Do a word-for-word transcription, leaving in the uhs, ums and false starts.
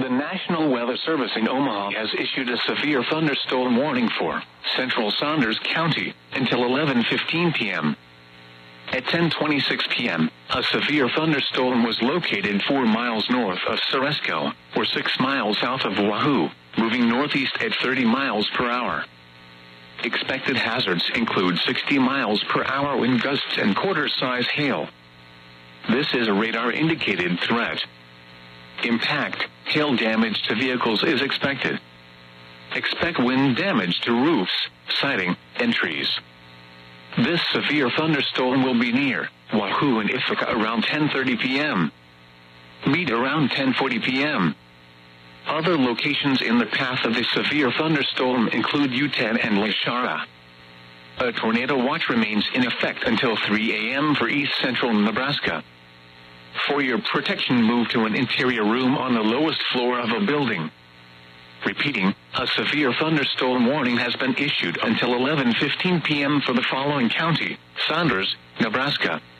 The National Weather Service in Omaha has issued a severe thunderstorm warning for central Saunders County until eleven fifteen p.m. At ten twenty-six p.m., a severe thunderstorm was located four miles north of Ceresco, or six miles south of Wahoo, moving northeast at thirty miles per hour. Expected hazards include sixty miles per hour wind gusts and quarter-size hail. This is a radar-indicated threat. Impact, hail damage to vehicles is expected. Expect wind damage to roofs, siding, and trees. This severe thunderstorm will be near Wahoo and Ithaca around ten thirty p.m. Meet around ten forty p.m. Other locations in the path of the severe thunderstorm include Utan and Lashara. A tornado watch remains in effect until three a.m. for east central Nebraska. For your protection, move to an interior room on the lowest floor of a building. Repeating, a severe thunderstorm warning has been issued until eleven fifteen p.m. for the following county: Saunders, Nebraska,